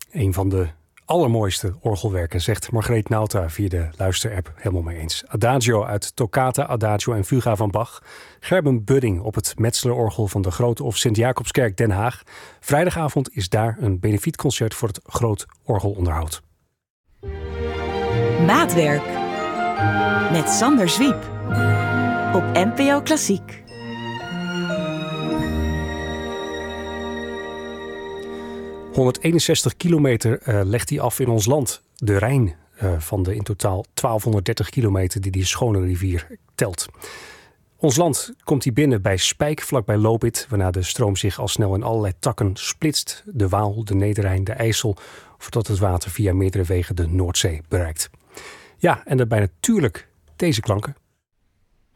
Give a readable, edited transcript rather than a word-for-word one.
Een van de allermooiste orgelwerken, zegt Margreet Nauta via de luisterapp. Helemaal mee eens. Adagio uit Toccata, Adagio en Fuga van Bach. Gerben Budding op het Metzlerorgel van de Grote of Sint-Jacobskerk Den Haag. Vrijdagavond is daar een benefietconcert voor het Groot Orgelonderhoud. Maatwerk met Sander Zwiep op NPO Klassiek. ...161 kilometer legt hij af in ons land. De Rijn van de in totaal 1230 kilometer die schone rivier telt. Ons land komt hij binnen bij Spijk, vlakbij Lopit... waarna de stroom zich al snel in allerlei takken splitst. De Waal, de Nederrijn, de IJssel... voordat het water via meerdere wegen de Noordzee bereikt. Ja, en daarbij natuurlijk deze klanken...